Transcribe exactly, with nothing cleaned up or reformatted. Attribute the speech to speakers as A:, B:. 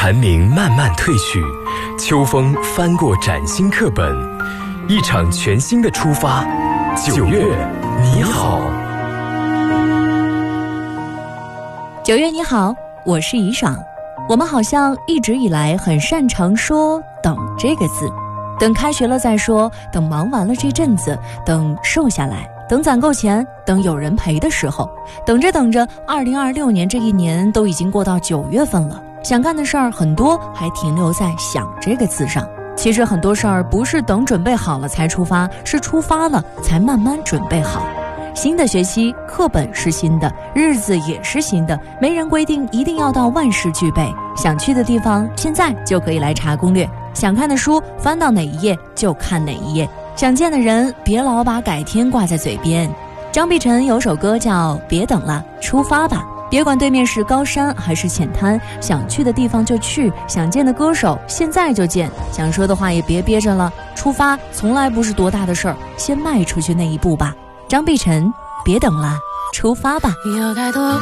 A: 蝉鸣慢慢褪去，秋风翻过崭新课本，一场全新的出发。九月你好。
B: 九月你好，我是怡爽。我们好像一直以来很擅长说等这个字，等开学了再说，等忙完了这阵子，等瘦下来，等攒够钱，等有人陪的时候。等着等着，二零二六年这一年都已经过到九月份了，想干的事儿很多还停留在想这个字上。其实很多事儿不是等准备好了才出发，是出发了才慢慢准备好。新的学期课本是新的，日子也是新的，没人规定一定要到万事俱备。想去的地方现在就可以来查攻略，想看的书翻到哪一页就看哪一页，想见的人别老把改天挂在嘴边。张碧晨有首歌叫《别等了，出发吧》，别管对面是高山还是浅滩，想去的地方就去，想见的歌手现在就见，想说的话也别憋着了，出发从来不是多大的事儿，先迈出去那一步吧。张碧晨，别等了，出发吧。
C: 有太多